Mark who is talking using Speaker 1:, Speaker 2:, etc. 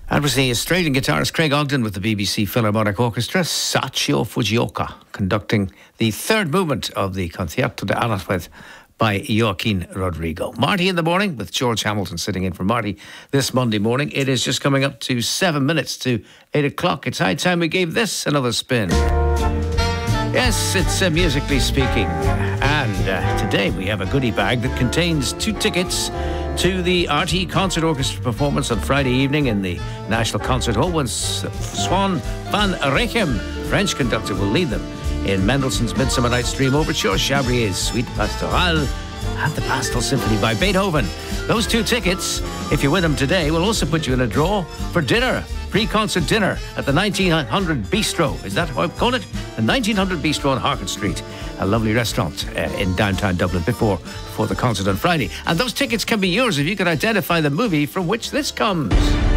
Speaker 1: That was the Australian guitarist Craig Ogden with the BBC Philharmonic Orchestra, Sachio Fujioka, conducting the third movement of the Concierto de Aranjuez by Joaquin Rodrigo. Marty in the morning with George Hamilton sitting in for Marty this Monday morning. It is just coming up to 7 minutes to 8 o'clock. It's high time we gave this another spin. Yes, it's musically speaking. And today we have a goodie bag that contains 2 tickets to the RTE Concert Orchestra performance on Friday evening in the National Concert Hall when Swan van Rechem, French conductor, will lead them in Mendelssohn's Midsummer Night's Dream Overture, Chabrier's Suite Pastorale, and the Pastoral Symphony by Beethoven. Those 2 tickets, if you win them today, will also put you in a draw for dinner, pre-concert dinner at the 1900 Bistro. Is that how I call it? The 1900 Bistro on Harcourt Street, a lovely restaurant in downtown Dublin before the concert on Friday. And those tickets can be yours if you can identify the movie from which this comes.